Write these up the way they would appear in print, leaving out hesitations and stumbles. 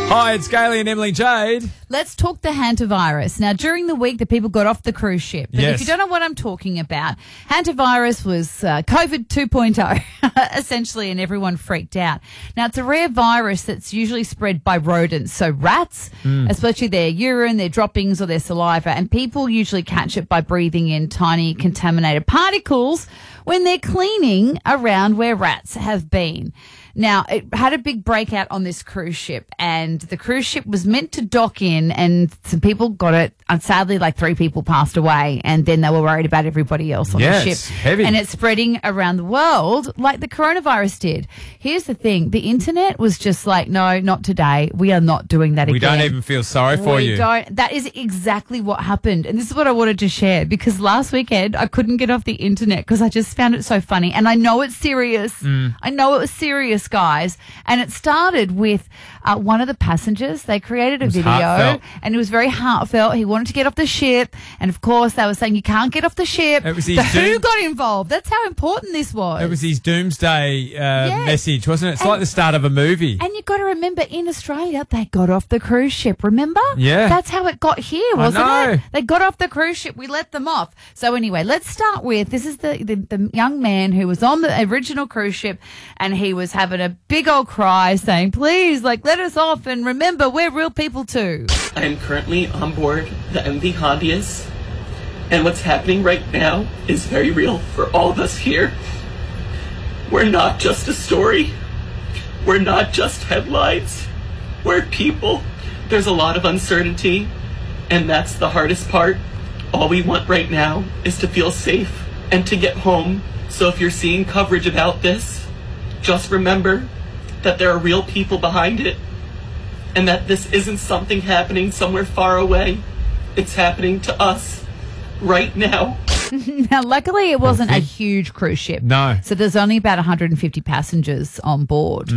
Hi, it's Gailey and Emily Jade. Let's talk the hantavirus. Now, during the week, the people got off the cruise ship. But Yes. if you don't know what I'm talking about, hantavirus was COVID 2.0, essentially, and everyone freaked out. Now, it's a rare virus that's usually spread by rodents, so rats, especially their urine, their droppings, or their saliva, and people usually catch it by breathing in tiny contaminated particles when they're cleaning around where rats have been. Now, it had a big breakout on this cruise ship, and the cruise ship was meant to dock in, and some people got it. And sadly, like 3 people passed away, and then they were worried about everybody else on the ship. It's heavy. And it's spreading around the world like the coronavirus did. Here's the thing. The internet was just like, no, not today. We are not doing that again. We don't even feel sorry for you. That is exactly what happened. And this is what I wanted to share, because last weekend I couldn't get off the internet because I just found it so funny. And I know it's serious. I know it was serious, guys. And it started with one of the passengers. They created a video heartfelt. and it was very heartfelt. He wanted to get off the ship. And of course, they were saying, you can't get off the ship. It was The WHO got involved. That's how important this was. It was his doomsday message, wasn't it? It's like the start of a movie. And you've got to remember, in Australia, they got off the cruise ship, remember? Yeah. That's how it got here, wasn't know. it? They got off the cruise ship. We let them off. So anyway, let's start with, this is the young man who was on the original cruise ship, and he was having a big old cry saying, please, like, let us off, and remember, we're real people too. I am currently on board the MV Hondius, and what's happening right now is very real for all of us here. We're not just a story. We're not just headlines. We're people. There's a lot of uncertainty, and that's the hardest part. All we want right now is to feel safe and to get home. So if you're seeing coverage about this, just remember that there are real people behind it, and that this isn't something happening somewhere far away. It's happening to us right now. Now, luckily, it wasn't a huge cruise ship. No. So there's only about 150 passengers on board.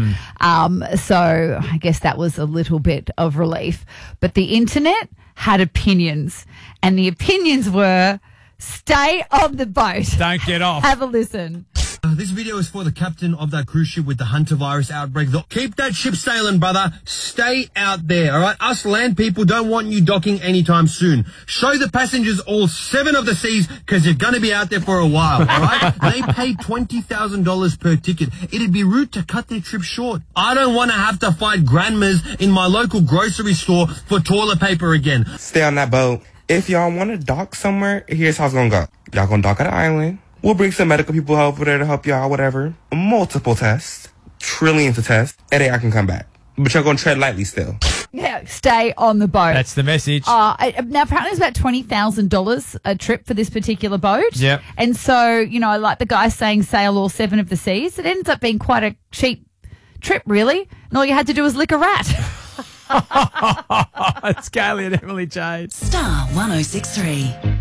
So I guess that was a little bit of relief. But the internet had opinions, and the opinions were, stay on the boat. Don't get off. Have a listen. This video is for the captain of that cruise ship with the hantavirus outbreak. Keep that ship sailing, brother. Stay out there, all right? Us land people don't want you docking anytime soon. Show the passengers all 7 of the seas, because you're going to be out there for a while, all right? They pay $20,000 per ticket. It'd be rude to cut their trip short. I don't want to have to fight grandmas in my local grocery store for toilet paper again. Stay on that boat. If y'all want to dock somewhere, here's how it's going to go. Y'all going to dock at an island. We'll bring some medical people over there to help you out, whatever. Multiple tests. Trillions of tests. And then I can come back. But you're going to tread lightly still. Yeah, stay on the boat. That's the message. Now, apparently it's about $20,000 a trip for this particular boat. Yep. And so, you know, like the guy saying sail all 7 of the seas, it ends up being quite a cheap trip, really. And all you had to do was lick a rat. It's Gailey and Emily Jade. Star 106.3.